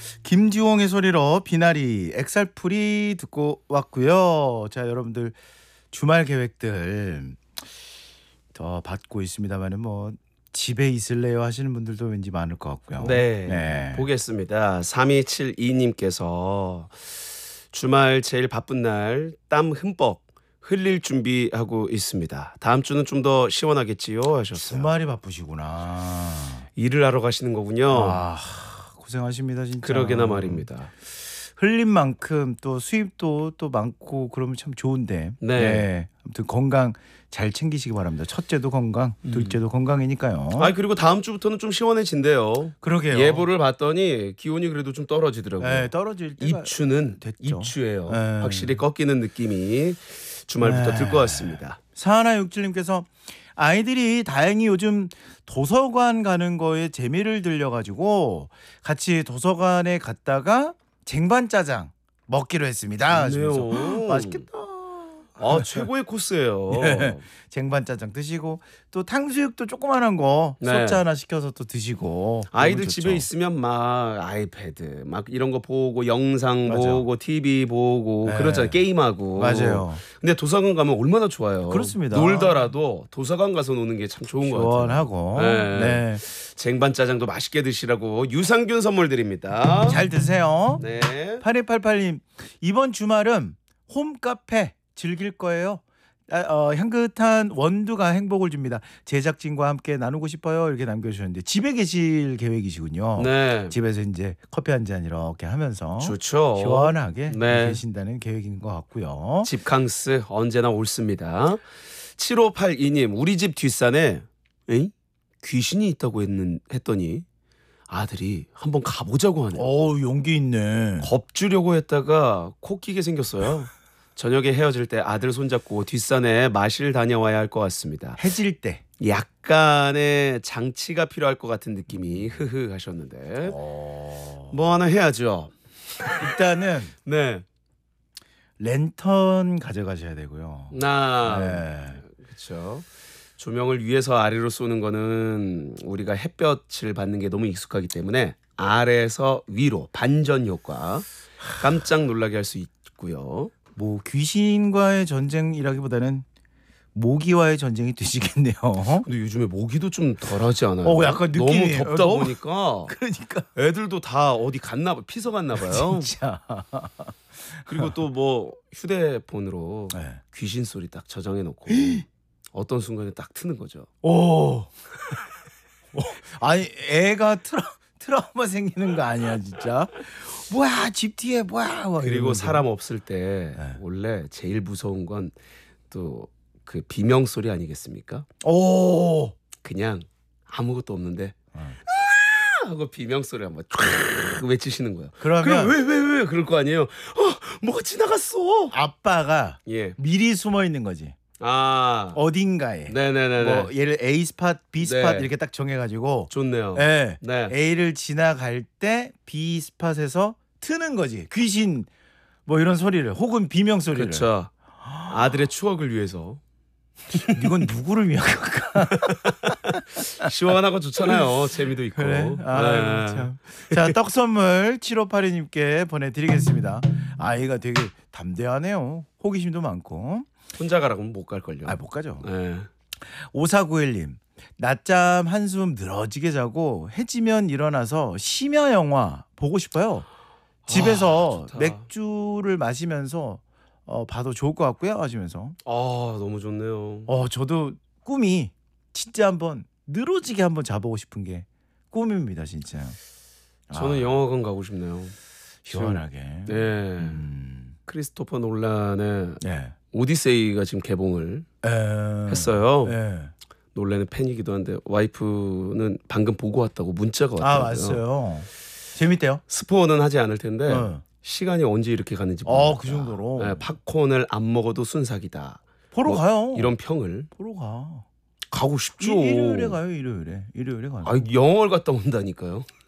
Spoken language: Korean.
김지홍의 소리로 비나리 엑살풀이 듣고 왔고요. 자, 여러분들 주말 계획들 더 받고 있습니다만은 뭐 집에 있을래요 하시는 분들도 왠지 많을 것 같고요. 네, 보겠습니다. 3272님께서 주말 제일 바쁜 날 땀 흠뻑 흘릴 준비하고 있습니다. 다음 주는 좀 더 시원하겠지요 하셨어요. 주말이 바쁘시구나. 일을 하러 가시는 거군요. 아, 고생하십니다 진짜. 그러게나 말입니다. 흘린 만큼 또 수입도 또 많고 그러면 참 좋은데. 네. 아무튼 건강 잘 챙기시기 바랍니다. 첫째도 건강, 둘째도 건강이니까요. 그리고 다음 주부터는 좀 시원해진대요. 그러게요. 예보를 봤더니 기온이 그래도 좀 떨어지더라고요. 네, 떨어질 때가 입추는 됐죠. 입추예요. 네. 확실히 꺾이는 느낌이 주말부터 들 것 같습니다. 사하나67님께서 아이들이 다행히 요즘 도서관 가는 거에 재미를 들려가지고 같이 도서관에 갔다가 쟁반짜장 먹기로 했습니다. 하시면서 좋네요. 맛있겠다. 최고의 코스예요. 네. 쟁반짜장 드시고 또 탕수육도 조그만한 거 네. 소짜 하나 시켜서 또 드시고 아이들 너무 집에 좋죠. 있으면 막 아이패드 막 이런 거 보고 영상 맞아. 보고 TV 보고 네. 그러잖아요. 게임하고. 맞아요. 근데 도서관 가면 얼마나 좋아요. 그렇습니다. 놀더라도 도서관 가서 노는 게 참 좋은 것 같아요. 시원하고 네. 네. 쟁반짜장도 맛있게 드시라고 유산균 선물 드립니다. 잘 드세요. 네. 8288님 이번 주말은 홈카페 즐길 거예요. 향긋한 원두가 행복을 줍니다. 제작진과 함께 나누고 싶어요. 이렇게 남겨주셨는데 집에 계실 계획이시군요. 네. 집에서 이제 커피 한 잔 이렇게 하면서 좋죠. 시원하게 네. 계신다는 계획인 것 같고요. 집캉스 언제나 옳습니다. 7582님 우리 집 뒷산에 귀신이 있다고 했더니 아들이 한번 가보자고 하네요. 용기 있네. 겁주려고 했다가 코 끼게 생겼어요. 저녁에 헤어질 때 아들 손잡고 뒷산에 마실 다녀와야 할 것 같습니다. 해질 때. 약간의 장치가 필요할 것 같은 느낌이 흐흐 하셨는데 뭐 하나 해야죠. 일단은 네. 랜턴 가져가셔야 되고요. 네. 그렇죠. 조명을 위에서 아래로 쏘는 거는 우리가 햇볕을 받는 게 너무 익숙하기 때문에 아래에서 위로 반전 효과 깜짝 놀라게 할 수 있고요. 뭐 귀신과의 전쟁이라기보다는 모기와의 전쟁이 되시겠네요. 근데 요즘에 모기도 좀 덜하지 않아요? 약간 느낌이 너무 덥다 보니까 그러니까 애들도 다 어디 갔나 봐, 피서 갔나 봐요. 진짜. 그리고 또 뭐 휴대폰으로 네. 귀신 소리 딱 저장해 놓고 어떤 순간에 딱 트는 거죠. 아니 애가 트라우마 생기는 거 아니야 진짜? 뭐야 집 뒤에 뭐야? 막 그리고 이러면서. 사람 없을 때 네. 원래 제일 무서운 건 또 그 비명 소리 아니겠습니까? 그냥 아무것도 없는데 하고 비명 소리 한번 쫙 외치시는 거예요. 그러면 그럼 왜 그럴 거 아니에요. 뭐가 지나갔어. 아빠가 예. 미리 숨어 있는 거지. 어딘가에. 네네네네. 뭐 예를 A 스팟, B 스팟 네. 이렇게 딱 정해가지고. 좋네요. 네. 네. A를 지나갈 때 B 스팟에서 트는 거지. 귀신 뭐 이런 소리를 혹은 비명 소리를. 그렇죠. 아들의 추억을 위해서 이건 누구를 위한 걸까? 시원하고 좋잖아요. 재미도 있고. 그래. 네. 참. 자, 떡 선물 7582님께 보내드리겠습니다. 아이가 되게 담대하네요. 호기심도 많고. 혼자 가라고는 못 갈걸요. 못 가죠. 네. 5491님. 낮잠 한숨 늘어지게 자고 해지면 일어나서 심야 영화 보고 싶어요. 집에서 좋다. 맥주를 마시면서 봐도 좋을 것 같고요. 하시면서. 너무 좋네요. 저도 꿈이 진짜 한번 늘어지게 한번 자보고 싶은 게 꿈입니다. 진짜. 저는 영화관 가고 싶네요. 시원하게. 네. 크리스토퍼 놀란의 네. 오디세이가 지금 개봉을 했어요. 놀란의 팬이기도 한데 와이프는 방금 보고 왔다고 문자가 왔더라고요. 왔어요. 재밌대요. 스포는 하지 않을 텐데 시간이 언제 이렇게 갔는지 모르겠다. 그 정도로. 네, 팝콘을 안 먹어도 순삭이다. 보러 가요. 이런 평을 보러 가. 가고 싶죠. 일요일에 가요. 일요일에 가요. 영화를 갔다 온다니까요.